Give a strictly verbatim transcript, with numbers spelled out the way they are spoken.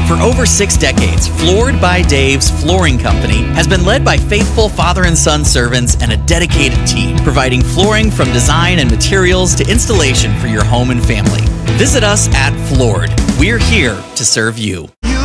For over six decades, Floored by Dave's Flooring Company has been led by faithful father and son servants and a dedicated team, providing flooring from design and materials to installation for your home and family. Visit us at Floored. We're here to serve you. You